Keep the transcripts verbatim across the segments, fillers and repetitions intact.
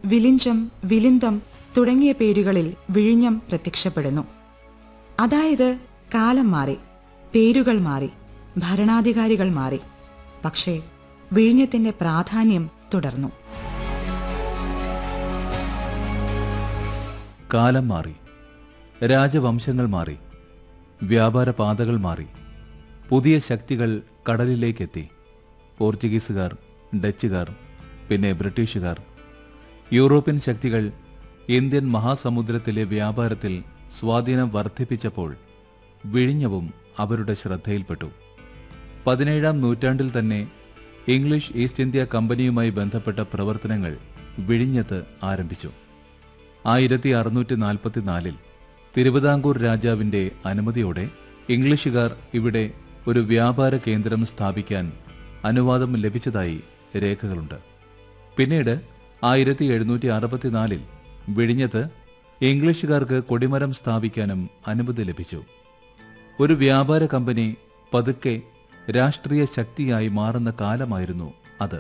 വിലിഞ്ചം, വിലിന്തം തുടങ്ങിയ പേരുകളിൽ വിഴിഞ്ഞം പ്രത്യക്ഷപ്പെടുന്നു. അതായത് കാലം മാറി, പേരുകൾ മാറി, ഭരണാധികാരികൾ മാറി, പക്ഷേ വിഴിഞ്ഞത്തിന്റെ പ്രാധാന്യം തുടർന്നു. കാലം മാറി, രാജവംശങ്ങൾ മാറി, വ്യാപാര പാതകൾ മാറി, പുതിയ ശക്തികൾ കടലിലേക്കെത്തി. പോർച്ചുഗീസുകാർ, ഡച്ചുകാർ, പിന്നെ ബ്രിട്ടീഷുകാർ. യൂറോപ്യൻ ശക്തികൾ ഇന്ത്യൻ മഹാസമുദ്രത്തിലെ വ്യാപാരത്തിൽ സ്വാധീനം വർദ്ധിപ്പിച്ചപ്പോൾ വിഴിഞ്ഞവും അവരുടെ ശ്രദ്ധയിൽപ്പെട്ടു. പതിനേഴാം നൂറ്റാണ്ടിൽ തന്നെ ഇംഗ്ലീഷ് ഈസ്റ്റ് ഇന്ത്യ കമ്പനിയുമായി ബന്ധപ്പെട്ട പ്രവർത്തനങ്ങൾ വിഴിഞ്ഞത്ത് ആരംഭിച്ചു. ആയിരത്തി അറുന്നൂറ്റി നാൽപ്പത്തിനാലിൽ തിരുവിതാംകൂർ രാജാവിന്റെ അനുമതിയോടെ ഇംഗ്ലീഷുകാർ ഇവിടെ ഒരു വ്യാപാര കേന്ദ്രം സ്ഥാപിക്കാൻ അനുവാദം ലഭിച്ചതായി രേഖകളുണ്ട്. പിന്നീട് ആയിരത്തി എഴുന്നൂറ്റി അറുപത്തിനാലിൽ വിഴിഞ്ഞത്ത് ഇംഗ്ലീഷുകാർക്ക് കൊടിമരം സ്ഥാപിക്കാനും അനുമതി ലഭിച്ചു. ഒരു വ്യാപാര കമ്പനി പതുക്കെ രാഷ്ട്രീയ ശക്തിയായി മാറുന്ന കാലമായിരുന്നു അത്.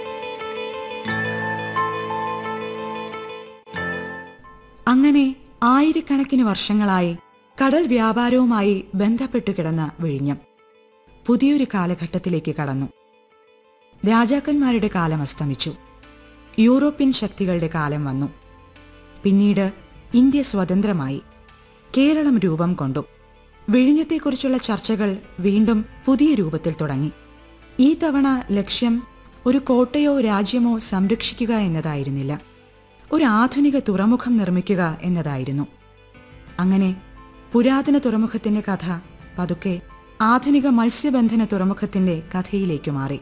അങ്ങനെ ആയിരക്കണക്കിന് വർഷങ്ങളായി കടൽ വ്യാപാരവുമായി ബന്ധപ്പെട്ടു കിടന്ന വിഴിഞ്ഞം പുതിയൊരു കാലഘട്ടത്തിലേക്ക് കടന്നു. രാജാക്കന്മാരുടെ കാലം അസ്തമിച്ചു. യൂറോപ്യൻ ശക്തികളുടെ കാലം വന്നു. പിന്നീട് ഇന്ത്യ സ്വതന്ത്രമായി. കേരളം രൂപം കൊണ്ടു. വിഴിഞ്ഞത്തെക്കുറിച്ചുള്ള ചർച്ചകൾ വീണ്ടും പുതിയ രൂപത്തിൽ തുടങ്ങി. ഈ തവണ ലക്ഷ്യം ഒരു കോട്ടയോ രാജ്യമോ സംരക്ഷിക്കുക എന്നതായിരുന്നില്ല, ഒരു ആധുനിക തുറമുഖം നിർമ്മിക്കുക എന്നതായിരുന്നു. അങ്ങനെ പുരാതന തുറമുഖത്തിന്റെ കഥ പതുക്കെ ആധുനിക മത്സ്യബന്ധന തുറമുഖത്തിന്റെ കഥയിലേക്ക് മാറി.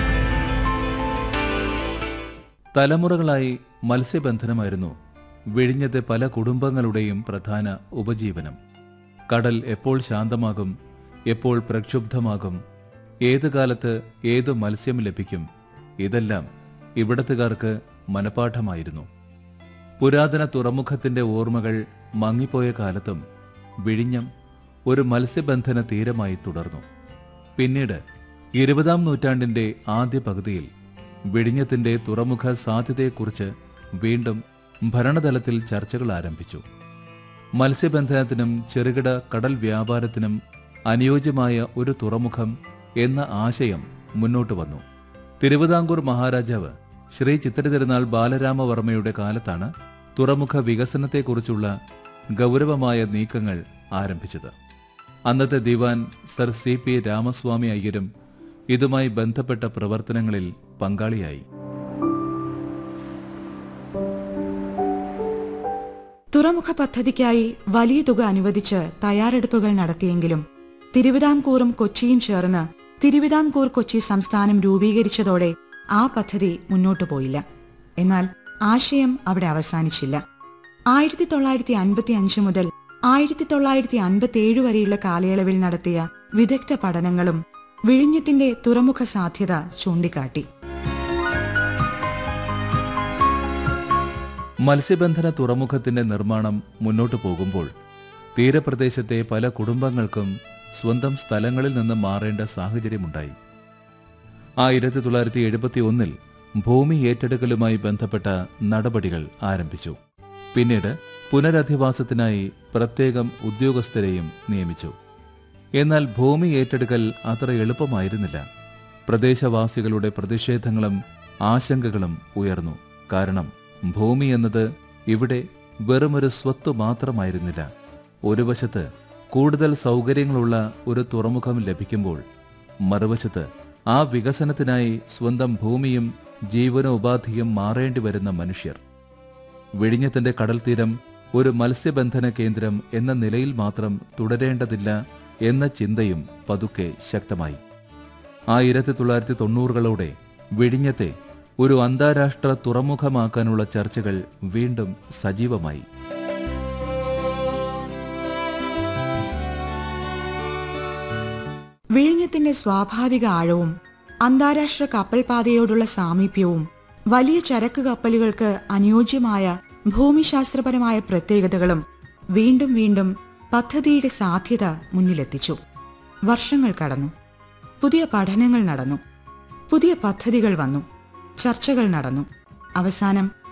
തലമുറകളായി മത്സ്യബന്ധനമായിരുന്നു വിഴിഞ്ഞത്തെ പല കുടുംബങ്ങളുടെയും പ്രധാന ഉപജീവനം. കടൽ എപ്പോൾ ശാന്തമാകും, എപ്പോൾ പ്രക്ഷുബ്ധമാകും, ഏതു കാലത്ത് ഏതു മത്സ്യം ലഭിക്കും, ഇതെല്ലാം ഇവിടത്തുകാർക്ക് മനപാഠമായിരുന്നു. പുരാതന തുറമുഖത്തിന്റെ ഓർമ്മകൾ മങ്ങിപ്പോയ കാലത്തും വിഴിഞ്ഞം ഒരു മത്സ്യബന്ധന തീരമായി തുടർന്നു. പിന്നീട് ഇരുപതാം നൂറ്റാണ്ടിന്റെ ആദ്യ പകുതിയിൽ വിഴിഞ്ഞത്തിന്റെ തുറമുഖ സാധ്യതയെക്കുറിച്ച് വീണ്ടും ഭരണതലത്തിൽ ചർച്ചകൾ ആരംഭിച്ചു. മത്സ്യബന്ധനത്തിനും ചെറുകിട കടൽ വ്യാപാരത്തിനും അനുയോജ്യമായ ഒരു തുറമുഖം എന്ന ആശയം മുന്നോട്ട് വന്നു. തിരുവിതാംകൂർ മഹാരാജാവ് ശ്രീ ചിത്തിരതിരുനാൾ ബാലരാമവർമ്മയുടെ കാലത്താണ് തുറമുഖ വികസനത്തെക്കുറിച്ചുള്ള ഗൗരവമായ നീക്കങ്ങൾ ആരംഭിച്ചത്. അന്നത്തെ ദിവാൻ സർ സി പി രാമസ്വാമി അയ്യരും ഇതുമായി ബന്ധപ്പെട്ട പ്രവർത്തനങ്ങളിൽ പങ്കാളിയായി. തുറമുഖ പദ്ധതിക്കായി വലിയ തുക അനുവദിച്ച് തയ്യാറെടുപ്പുകൾ നടത്തിയെങ്കിലും തിരുവിതാംകൂറും കൊച്ചിയും ചേർന്ന് തിരുവിതാംകൂർ കൊച്ചി സംസ്ഥാനം രൂപീകരിച്ചതോടെ ആ പദ്ധതി മുന്നോട്ടു പോയില്ല. എന്നാൽ ആശയം അവിടെ അവസാനിച്ചില്ല. ആയിരത്തി തൊള്ളായിരത്തി അൻപത്തി അഞ്ച് മുതൽ ആയിരത്തി തൊള്ളായിരത്തി അൻപത്തി ഏഴ് വരെയുള്ള കാലയളവിൽ നടത്തിയ വിദഗ്ധ പഠനങ്ങളും വിഴിഞ്ഞത്തിന്റെ തുറമുഖ സാധ്യത ചൂണ്ടിക്കാട്ടി. മത്സ്യബന്ധന തുറമുഖത്തിന്റെ നിർമ്മാണം മുന്നോട്ടു പോകുമ്പോൾ തീരപ്രദേശത്തെ പല കുടുംബങ്ങൾക്കും സ്വന്തം സ്ഥലങ്ങളിൽ നിന്ന് മാറേണ്ട സാഹചര്യമുണ്ടായി. ആയിരത്തി തൊള്ളായിരത്തി എഴുപത്തി ഒന്നിൽ ഭൂമി ഏറ്റെടുക്കലുമായി ബന്ധപ്പെട്ട നടപടികൾ ആരംഭിച്ചു. പിന്നീട് പുനരധിവാസത്തിനായി പ്രത്യേകം ഉദ്യോഗസ്ഥരെയും നിയമിച്ചു. എന്നാൽ ഭൂമി ഏറ്റെടുക്കൽ അത്ര എളുപ്പമായിരുന്നില്ല. പ്രദേശവാസികളുടെ പ്രതിഷേധങ്ങളും ആശങ്കകളും ഉയർന്നു. കാരണം ഭൂമി എന്നത് ഇവിടെ വെറുമൊരു സ്വത്ത് മാത്രമായിരുന്നില്ല. ഒരു വശത്ത് കൂടുതൽ സൗകര്യങ്ങളുള്ള ഒരു തുറമുഖം ലഭിക്കുമ്പോൾ മറുവശത്ത് ആ വികസനത്തിനായി സ്വന്തം ഭൂമിയും ജീവനോപാധിയും മാറേണ്ടി വരുന്ന മനുഷ്യർ. വിഴിഞ്ഞത്തിന്റെ കടൽത്തീരം ഒരു മത്സ്യബന്ധന കേന്ദ്രം എന്ന നിലയിൽ മാത്രം തുടരേണ്ടതില്ല എന്ന ചിന്തയും പതുക്കെ ശക്തമായി. ആയിരത്തി തൊള്ളായിരത്തി തൊണ്ണൂറുകളോടെ വിഴിഞ്ഞത്തെ ഒരു അന്താരാഷ്ട്ര തുറമുഖമാക്കാനുള്ള ചർച്ചകൾ വീണ്ടും സജീവമായി. വിഴിഞ്ഞത്തിന്റെ സ്വാഭാവിക ആഴവും അന്താരാഷ്ട്ര കപ്പൽപാതയോടുള്ള സാമീപ്യവും വലിയ ചരക്ക് കപ്പലുകൾക്ക് അനുയോജ്യമായ ഭൂമിശാസ്ത്രപരമായ പ്രത്യേകതകളും വീണ്ടും വീണ്ടും പദ്ധതിയുടെ സാധ്യത മുന്നിലെത്തിച്ചു. വർഷങ്ങൾ കടന്നു. പുതിയ പഠനങ്ങൾ നടന്നു. പുതിയ പദ്ധതികൾ വന്നു. ചർച്ചകൾ നടന്നു. അവസാനം